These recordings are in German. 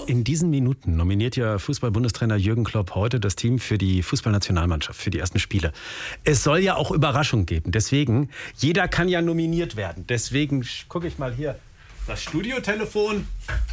In diesen Minuten nominiert ja Fußball-Bundestrainer Jürgen Klopp heute das Team für die Fußballnationalmannschaft, für die ersten Spiele. Es soll ja auch Überraschung geben. Deswegen, jeder kann ja nominiert werden. Deswegen gucke ich mal hier das Studiotelefon.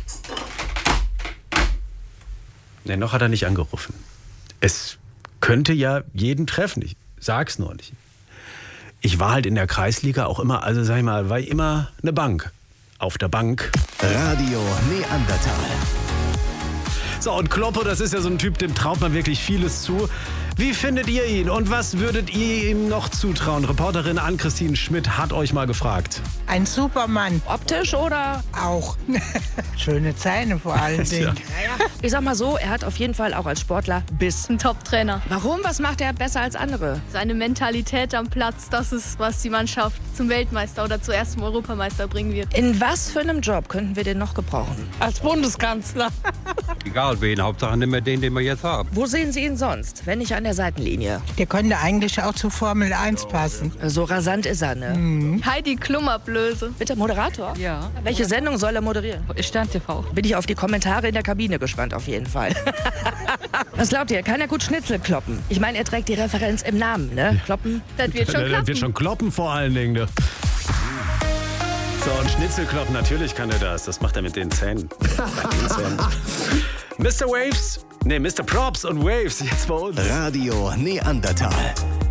Ne, noch hat er nicht angerufen. Es könnte ja jeden treffen. Ich sag's nur nicht. Ich war halt in der Kreisliga auch immer, also sag ich mal, war immer eine Bank. Auf der Bank. Radio Neandertal. So, und Kloppo, das ist ja so ein Typ, dem traut man wirklich vieles zu. Wie findet ihr ihn und was würdet ihr ihm noch zutrauen? Reporterin Ann-Christine Schmidt hat euch mal gefragt. Ein Supermann. Optisch oder? Auch. Schöne Zähne vor allen Dingen. Ja. Ich sag mal so, er hat auf jeden Fall auch als Sportler Biss. Ein Top-Trainer. Warum? Was macht er besser als andere? Seine Mentalität am Platz, das ist, was die Mannschaft zum Weltmeister oder zuerst zum Europameister bringen wird. In was für einem Job könnten wir den noch gebrauchen? Als Bundeskanzler. Egal wen, Hauptsache nicht mehr den wir jetzt haben. Wo sehen Sie ihn sonst, wenn nicht an der Seitenlinie? Der könnte eigentlich auch zur Formel 1 passen. So rasant ist er, ne? Heidi Klum-Ablöse. Bitte, Moderator? Ja. Welche Sendung soll er moderieren? Stern TV. Bin ich auf die Kommentare in der Kabine gespannt, auf jeden Fall. Was glaubt ihr? Kann er gut Schnitzel kloppen? Ich meine, er trägt die Referenz im Namen, ne? Kloppen? Das wird schon Das klappen. wird schon kloppen vor allen Dingen. Ne? So, und Schnitzelkloppen, natürlich kann er das. Das macht er mit den Zähnen. Mr. Waves, Mr. Props und Waves, jetzt bei uns. Radio Neandertal.